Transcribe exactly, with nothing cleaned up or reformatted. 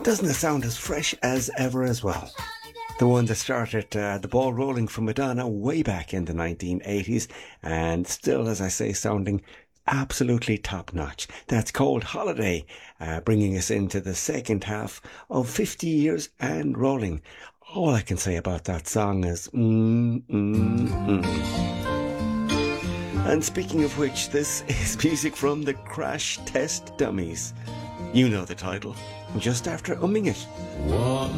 Doesn't it sound as fresh as ever as well? The one that started uh, the ball rolling for Madonna way back in the nineteen eighties, and still, as I say, sounding absolutely top notch. That's Cold Holiday, uh, bringing us into the second half of fifty years and rolling. All I can say about that song is mm, mm, mm. And speaking of which, this is music from the Crash Test Dummies. You know the title, just after umming it. One